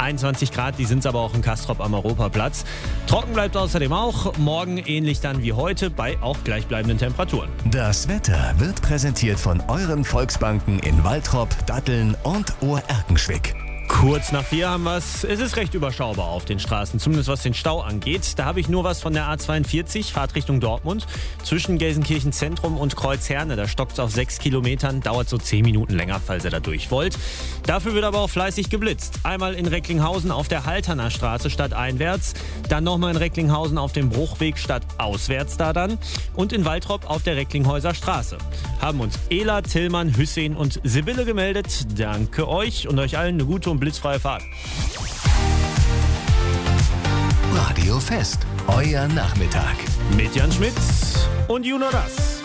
21 Grad, die sind es aber auch in Castrop am Europaplatz. Trocken bleibt außerdem auch. Morgen ähnlich dann wie heute bei auch gleichbleibenden Temperaturen. Das Wetter wird präsentiert von euren Volksbanken in Waltrop, Datteln und Ohr-Erkenschwick. Kurz nach 4 haben wir es. Es ist recht überschaubar auf den Straßen, zumindest was den Stau angeht. Da habe ich nur was von der A42, Fahrt Richtung Dortmund. Zwischen Gelsenkirchen Zentrum und Kreuzherne, da stockt es auf 6 Kilometern, dauert so 10 Minuten länger, falls ihr da durch wollt. Dafür wird aber auch fleißig geblitzt. Einmal in Recklinghausen auf der Halterner Straße stadteinwärts, dann nochmal in Recklinghausen auf dem Bruchweg stadtauswärts da dann und in Waltrop auf der Recklinghäuser Straße. Haben uns Ela, Tillmann, Hüssein und Sibylle gemeldet. Danke euch und euch allen eine gute und blitzfreie Fahrt. Radio Fest, euer Nachmittag. Mit Jan Schmitz und You Know Das.